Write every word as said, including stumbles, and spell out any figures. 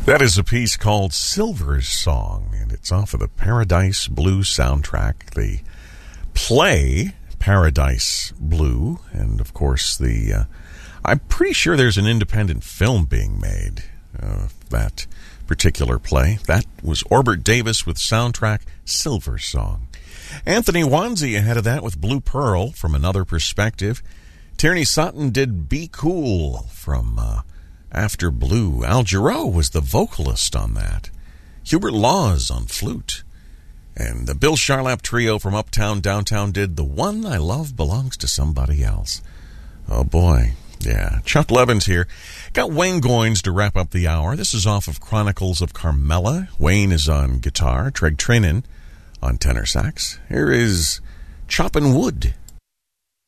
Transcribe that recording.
That is a piece called Silver's Song, and it's off of the Paradise Blue soundtrack. The play, Paradise Blue, and of course the, uh, I'm pretty sure there's an independent film being made of that particular play. That was Orbert Davis with soundtrack Silver Song. Anthony Wanzi ahead of that with Blue Pearl from Another Perspective. Tierney Sutton did Be Cool from uh, After Blue. Al Jarreau was the vocalist on that. Hubert Laws on flute. And the Bill Charlap Trio from Uptown Downtown did The One I Love Belongs to Somebody Else. Oh boy. Yeah. Chuck Levins here. Got Wayne Goins to wrap up the hour. This is off of Chronicles of Carmela. Wayne is on guitar. Treg Trinan on tenor sax. Here is Choppin' Wood.